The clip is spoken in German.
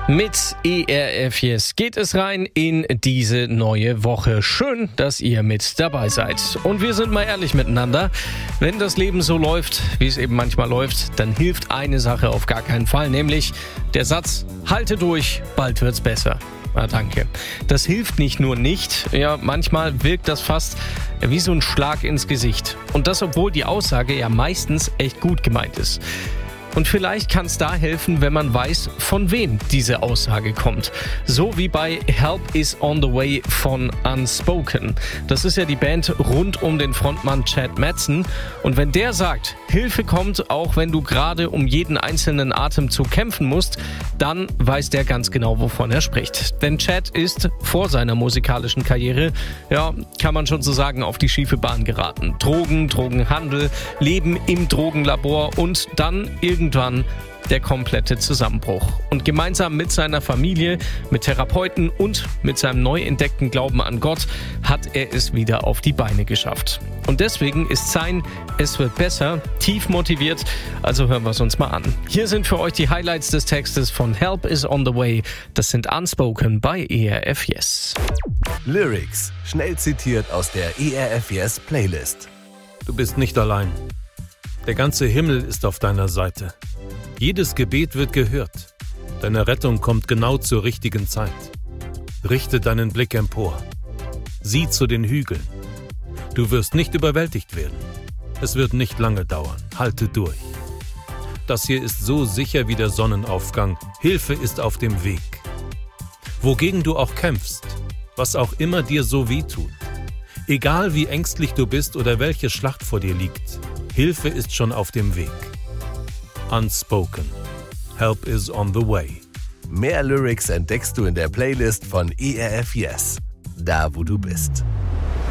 Mit ERF Yes geht es rein in diese neue Woche. Schön, dass ihr mit dabei seid. Und wir sind mal ehrlich miteinander. Wenn das Leben so läuft, wie es eben manchmal läuft, dann hilft eine Sache auf gar keinen Fall, nämlich der Satz: Halte durch, bald wird's besser. Ah, danke. Das hilft nicht nur nicht, ja, manchmal wirkt das fast wie so ein Schlag ins Gesicht. Und das, obwohl die Aussage ja meistens echt gut gemeint ist. Und vielleicht kann es da helfen, wenn man weiß, von wem diese Aussage kommt. So wie bei Help is on the Way von Unspoken. Das ist ja die Band rund um den Frontmann Chad Mattson. Und wenn der sagt, Hilfe kommt, auch wenn du gerade um jeden einzelnen Atemzug kämpfen musst, dann weiß der ganz genau, wovon er spricht. Denn Chad ist vor seiner musikalischen Karriere, ja, kann man schon so sagen, auf die schiefe Bahn geraten. Drogen, Drogenhandel, Leben im Drogenlabor und dann irgendwann der komplette Zusammenbruch. Und gemeinsam mit seiner Familie, mit Therapeuten und mit seinem neu entdeckten Glauben an Gott hat er es wieder auf die Beine geschafft. Und deswegen ist sein Es wird besser tief motiviert. Also hören wir es uns mal an. Hier sind für euch die Highlights des Textes von Help is on the Way. Das sind Unspoken bei ERF Yes. Lyrics, schnell zitiert aus der ERF Yes Playlist. Du bist nicht allein. Der ganze Himmel ist auf deiner Seite. Jedes Gebet wird gehört. Deine Rettung kommt genau zur richtigen Zeit. Richte deinen Blick empor. Sieh zu den Hügeln. Du wirst nicht überwältigt werden. Es wird nicht lange dauern. Halte durch. Das hier ist so sicher wie der Sonnenaufgang. Hilfe ist auf dem Weg. Wogegen du auch kämpfst, was auch immer dir so wehtut. Egal wie ängstlich du bist oder welche Schlacht vor dir liegt, Hilfe ist schon auf dem Weg. Unspoken. Help is on the way. Mehr Lyrics entdeckst du in der Playlist von ERF Yes. Da, wo du bist.